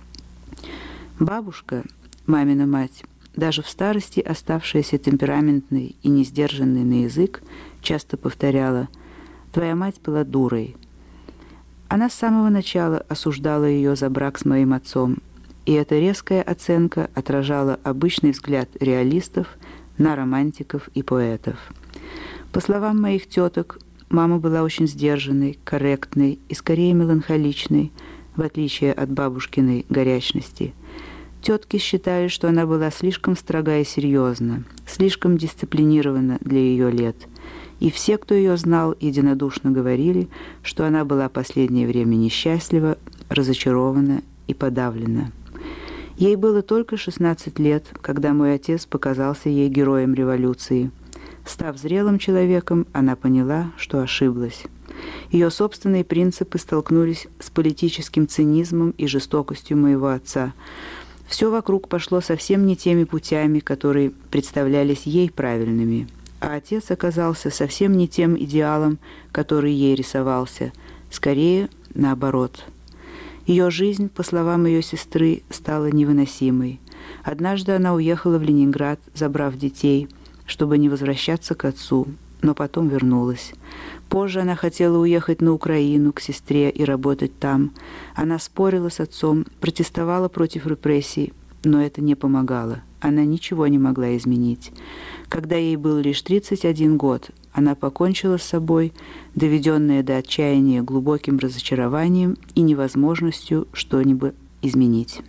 Бабушка, мамина мать, даже в старости оставшаяся темпераментной и несдержанной на язык, часто повторяла: «Твоя мать была дурой». Она с самого начала осуждала ее за брак с моим отцом, и эта резкая оценка отражала обычный взгляд реалистов на романтиков и поэтов. По словам моих теток, мама была очень сдержанной, корректной и скорее меланхоличной, в отличие от бабушкиной горячности. Тетки считали, что она была слишком строга и серьезна, слишком дисциплинирована для ее лет. И все, кто ее знал, единодушно говорили, что она была последнее время несчастлива, разочарована и подавлена. Ей было только шестнадцать лет, когда мой отец показался ей героем революции. Став зрелым человеком, она поняла, что ошиблась. Ее собственные принципы столкнулись с политическим цинизмом и жестокостью моего отца. Все вокруг пошло совсем не теми путями, которые представлялись ей правильными. А отец оказался совсем не тем идеалом, который ей рисовался, скорее наоборот. Ее жизнь, по словам ее сестры, стала невыносимой. Однажды она уехала в Ленинград, забрав детей, чтобы не возвращаться к отцу, но потом вернулась. Позже она хотела уехать на Украину к сестре и работать там. Она спорила с отцом, протестовала против репрессий, но это не помогало. Она ничего не могла изменить. Когда ей был лишь тридцать один год, она покончила с собой, доведенная до отчаяния глубоким разочарованием и невозможностью что-нибудь изменить.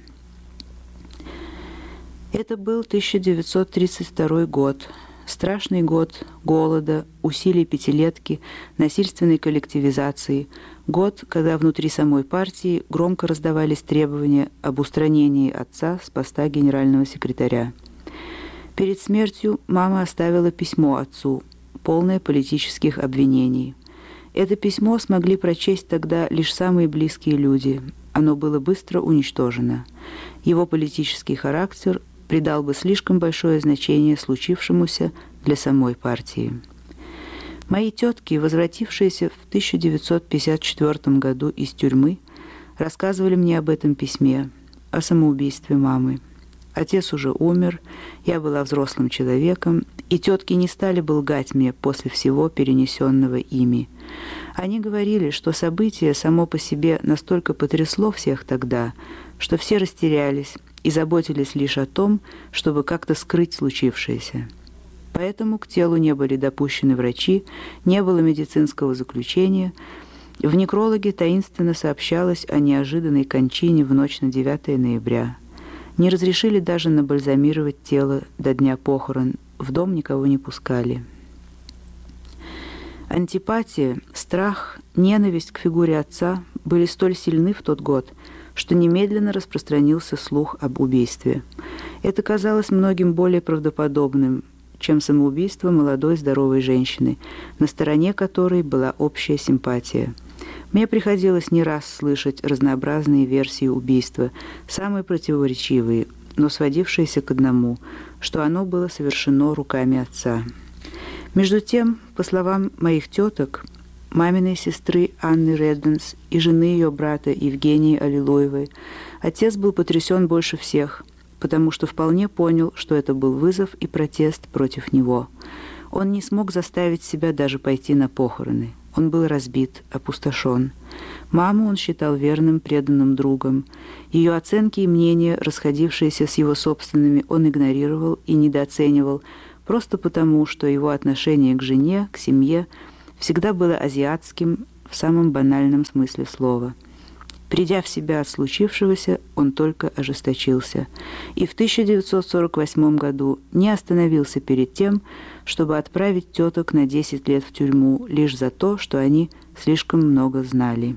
Это был тысяча девятьсот тридцать второй год. Страшный год голода, усилий пятилетки, насильственной коллективизации. Год, когда внутри самой партии громко раздавались требования об устранении отца с поста генерального секретаря. Перед смертью мама оставила письмо отцу, полное политических обвинений. Это письмо смогли прочесть тогда лишь самые близкие люди. Оно было быстро уничтожено. Его политический характер придал бы слишком большое значение случившемуся для самой партии. Мои тетки, возвратившиеся в тысяча девятьсот пятьдесят четвёртом году из тюрьмы, рассказывали мне об этом письме, о самоубийстве мамы. Отец уже умер, я была взрослым человеком, и тетки не стали бы лгать мне после всего перенесенного ими. Они говорили, что событие само по себе настолько потрясло всех тогда, что все растерялись и заботились лишь о том, чтобы как-то скрыть случившееся. Поэтому к телу не были допущены врачи, не было медицинского заключения. В некрологе таинственно сообщалось о неожиданной кончине в ночь на девятое ноября. Не разрешили даже набальзамировать тело до дня похорон, в дом никого не пускали. Антипатия, страх, ненависть к фигуре отца были столь сильны в тот год, что немедленно распространился слух об убийстве. Это казалось многим более правдоподобным, чем самоубийство молодой здоровой женщины, на стороне которой была общая симпатия. Мне приходилось не раз слышать разнообразные версии убийства, самые противоречивые, но сводившиеся к одному, что оно было совершено руками отца. Между тем, по словам моих теток, маминой сестры Анны Редденс и жены ее брата Евгении Аллилуевой, отец был потрясен больше всех, потому что вполне понял, что это был вызов и протест против него. Он не смог заставить себя даже пойти на похороны. Он был разбит, опустошен. Маму он считал верным, преданным другом. Ее оценки и мнения, расходившиеся с его собственными, он игнорировал и недооценивал, просто потому, что его отношение к жене, к семье всегда было азиатским в самом банальном смысле слова. Придя в себя от случившегося, он только ожесточился. И в тысяча девятьсот сорок восьмом году не остановился перед тем, чтобы отправить теток на десять лет в тюрьму лишь за то, что они слишком много знали.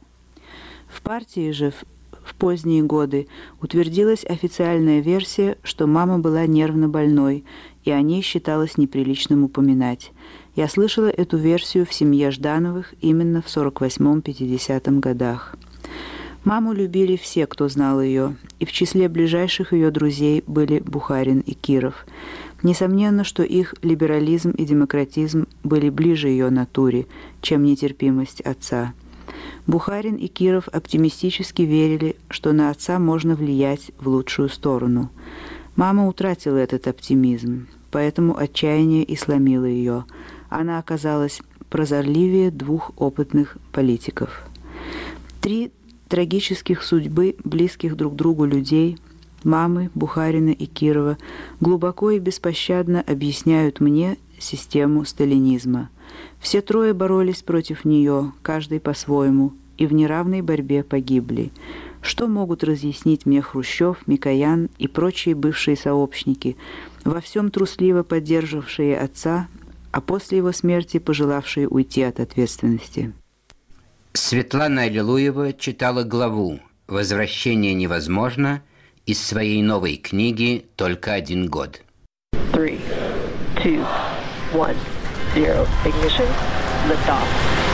В партии же в поздние годы утвердилась официальная версия, что мама была нервно больной, и о ней считалось неприличным упоминать. Я слышала эту версию в семье Ждановых именно в сорок восьмом-пятидесятом годах. Маму любили все, кто знал ее, и в числе ближайших ее друзей были Бухарин и Киров. Несомненно, что их либерализм и демократизм были ближе ее натуре, чем нетерпимость отца. Бухарин и Киров оптимистически верили, что на отца можно влиять в лучшую сторону. Мама утратила этот оптимизм, поэтому отчаяние и сломило ее. Она оказалась прозорливее двух опытных политиков. Три трагических судьбы близких друг другу людей, мамы, Бухарина и Кирова, глубоко и беспощадно объясняют мне систему сталинизма. Все трое боролись против нее, каждый по-своему, и в неравной борьбе погибли. Что могут разъяснить мне Хрущев, Микоян и прочие бывшие сообщники, во всем трусливо поддерживавшие отца, а после его смерти пожелавшие уйти от ответственности? Светлана Аллилуева читала главу «Возвращение невозможно» из своей новой книги «Только один год». Three, two, one, zero. Ignition. Lift off.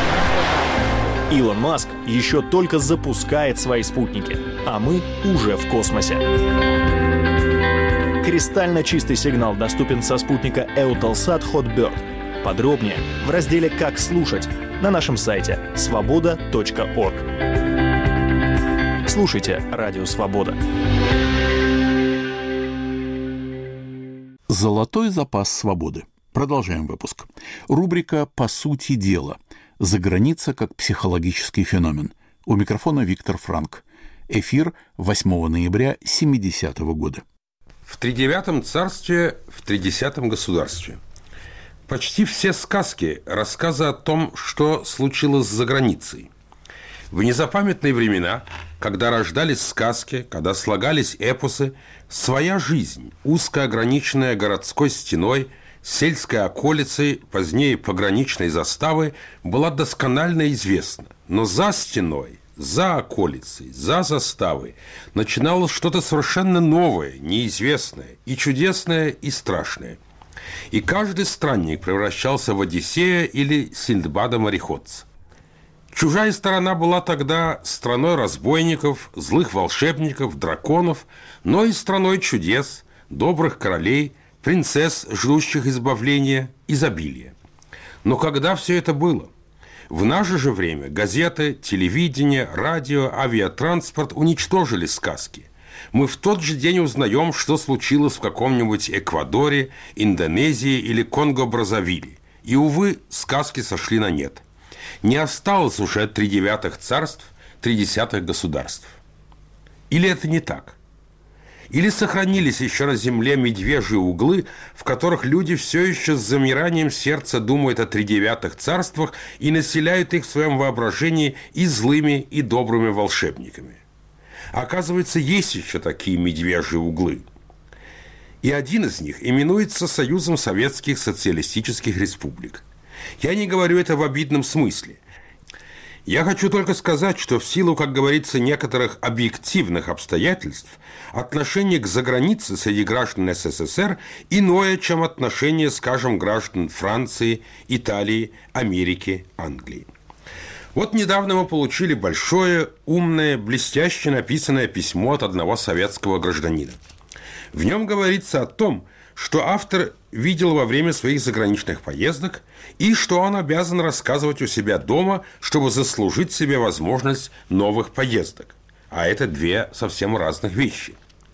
Илон Маск еще только запускает свои спутники, а мы уже в космосе. Кристально чистый сигнал доступен со спутника Eutelsat Hotbird. Подробнее в разделе «Как слушать» на нашем сайте свобода точка орг. Слушайте Радио Свобода. Золотой запас свободы. Продолжаем выпуск. Рубрика «По сути дела». Заграница как психологический феномен. У микрофона Виктор Франк. Эфир восьмого ноября семидесятого года. В тридевятом царстве, в тридесятом государстве. Почти все сказки – рассказы о том, что случилось за границей. В незапамятные времена, когда рождались сказки, когда слагались эпосы, своя жизнь, узко ограниченная городской стеной, сельской околицей, позднее пограничной заставой, была досконально известна. Но за стеной, за околицей, за заставой начиналось что-то совершенно новое, неизвестное, и чудесное, и страшное. И каждый странник превращался в Одиссея или Синдбада-мореходца. Чужая сторона была тогда страной разбойников, злых волшебников, драконов, но и страной чудес, добрых королей, принцесс, ждущих избавления, изобилия. Но когда все это было? В наше же время газеты, телевидение, радио, авиатранспорт уничтожили сказки. Мы в тот же день узнаем, что случилось в каком-нибудь Эквадоре, Индонезии или Конго-Бразавиле. И, увы, сказки сошли на нет. Не осталось уже тридевятых царств, тридесятых государств. Или это не так? Или сохранились еще на земле медвежьи углы, в которых люди все еще с замиранием сердца думают о тридевятых царствах и населяют их в своем воображении и злыми, и добрыми волшебниками? Оказывается, есть еще такие медвежьи углы. И один из них именуется Союзом Советских Социалистических Республик. Я не говорю это в обидном смысле. Я хочу только сказать, что в силу, как говорится, некоторых объективных обстоятельств, отношение к загранице среди граждан СССР иное, чем отношение, скажем, граждан Франции, Италии, Америки, Англии. Вот недавно мы получили большое, умное, блестяще написанное письмо от одного советского гражданина. В нем говорится о том, что автор видел во время своих заграничных поездок и что он обязан рассказывать у себя дома, чтобы заслужить себе возможность новых поездок. А это две совсем разных вещи.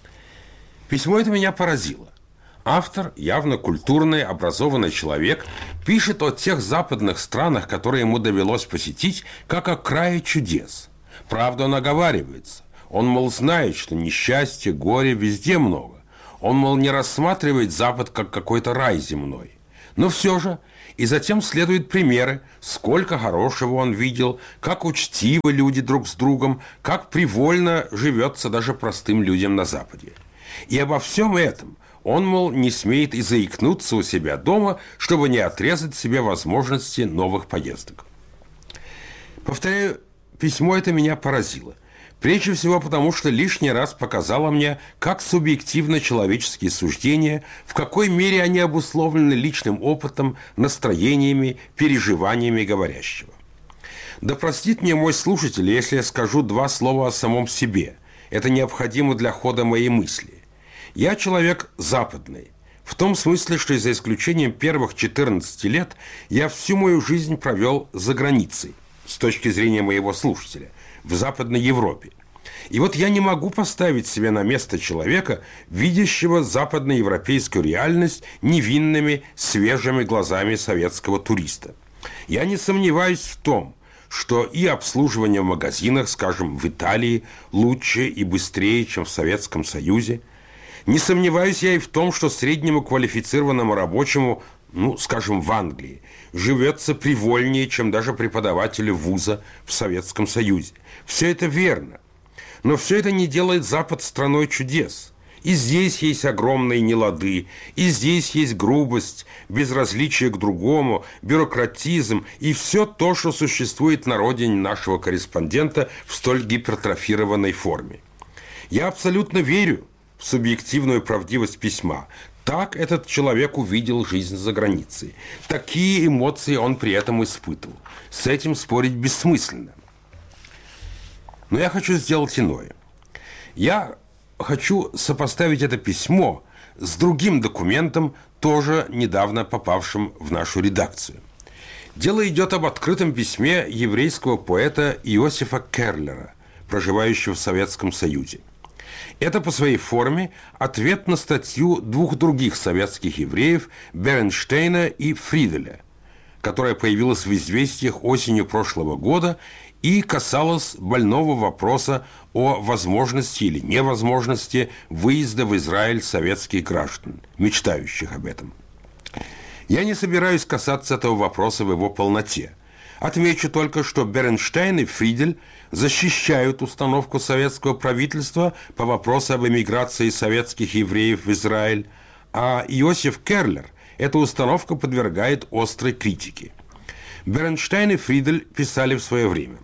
Письмо это меня поразило. Автор, явно культурный, образованный человек, пишет о тех западных странах, которые ему довелось посетить, как о крае чудес. Правда, он оговаривается. Он, мол, знает, что несчастья, горя везде много. Он, мол, не рассматривает Запад как какой-то рай земной. Но все же, и затем следуют примеры, сколько хорошего он видел, как учтивы люди друг с другом, как привольно живется даже простым людям на Западе. И обо всем этом он, мол, не смеет и заикнуться у себя дома, чтобы не отрезать себе возможности новых поездок. Повторяю, письмо это меня поразило. Прежде всего потому, что лишний раз показало мне, как субъективны человеческие суждения, в какой мере они обусловлены личным опытом, настроениями, переживаниями говорящего. Да простит мне мой слушатель, если я скажу два слова о самом себе. Это необходимо для хода моей мысли. Я человек западный, в том смысле, что за исключением первых четырнадцати лет я всю мою жизнь провел за границей, с точки зрения моего слушателя, в Западной Европе. И вот я не могу поставить себя на место человека, видящего западноевропейскую реальность невинными, свежими глазами советского туриста. Я не сомневаюсь в том, что и обслуживание в магазинах, скажем, в Италии, лучше и быстрее, чем в Советском Союзе. Не сомневаюсь я и в том, что среднему квалифицированному рабочему, ну, скажем, в Англии, живется привольнее, чем даже преподавателю вуза в Советском Союзе. Все это верно. Но все это не делает Запад страной чудес. И здесь есть огромные нелады, и здесь есть грубость, безразличие к другому, бюрократизм и все то, что существует на родине нашего корреспондента в столь гипертрофированной форме. Я абсолютно верю в субъективную правдивость письма. Так этот человек увидел жизнь за границей. Такие эмоции он при этом испытывал. С этим спорить бессмысленно. Но я хочу сделать иное. Я хочу сопоставить это письмо с другим документом, тоже недавно попавшим в нашу редакцию. Дело идет об открытом письме еврейского поэта Иосифа Керлера, проживающего в Советском Союзе. Это по своей форме ответ на статью двух других советских евреев Бернштейна и Фриделя, которая появилась в «Известиях» осенью прошлого года и касалась больного вопроса о возможности или невозможности выезда в Израиль советских граждан, мечтающих об этом. Я не собираюсь касаться этого вопроса в его полноте. Отмечу только, что Бернштейн и Фридель защищают установку советского правительства по вопросу об эмиграции советских евреев в Израиль, а Иосиф Керлер эту установку подвергает острой критике. Бернштейн и Фридель писали в свое время: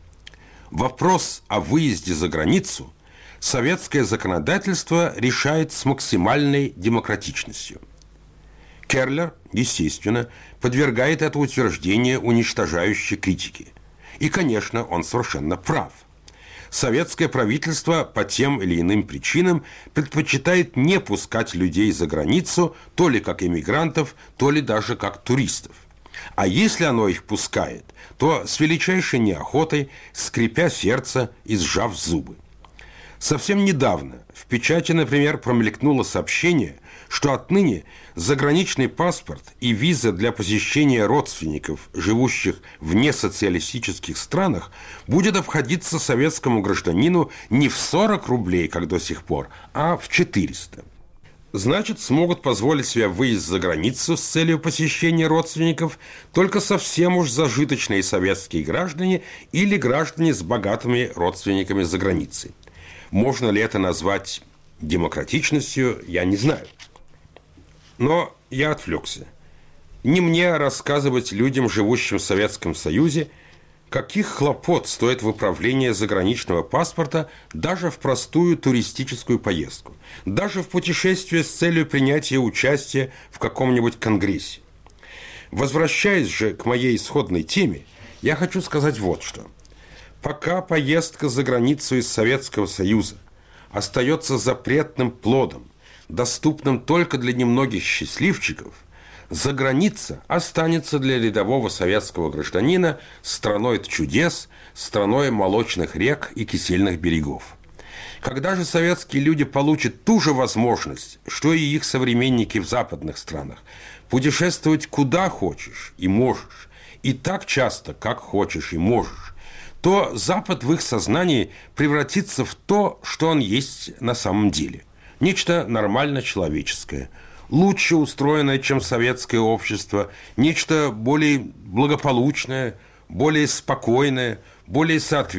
вопрос о выезде за границу советское законодательство решает с максимальной демократичностью. Керлер, естественно, подвергает это утверждение уничтожающей критике. И, конечно, он совершенно прав. Советское правительство по тем или иным причинам предпочитает не пускать людей за границу то ли как эмигрантов, то ли даже как туристов. А если оно их пускает, то с величайшей неохотой, скрипя сердце и сжав зубы. Совсем недавно в печати, например, промелькнуло сообщение, что отныне заграничный паспорт и виза для посещения родственников, живущих в несоциалистических странах, будет обходиться советскому гражданину не в сорок рублей, как до сих пор, а в четыреста. Значит, смогут позволить себе выезд за границу с целью посещения родственников только совсем уж зажиточные советские граждане или граждане с богатыми родственниками за границей. Можно ли это назвать демократичностью, я не знаю. Но я отвлекся. Не мне рассказывать людям, живущим в Советском Союзе, каких хлопот стоит выправление заграничного паспорта даже в простую туристическую поездку, даже в путешествие с целью принятия участия в каком-нибудь конгрессе. Возвращаясь же к моей исходной теме, я хочу сказать вот что. Пока поездка за границу из Советского Союза остается запретным плодом, доступным только для немногих счастливчиков, заграница останется для рядового советского гражданина страной чудес, страной молочных рек и кисельных берегов. Когда же советские люди получат ту же возможность, что и их современники в западных странах, путешествовать куда хочешь и можешь, и так часто, как хочешь и можешь, то Запад в их сознании превратится в то, что он есть на самом деле. Нечто нормально человеческое, лучше устроенное, чем советское общество, нечто более благополучное, более спокойное, более соответствующее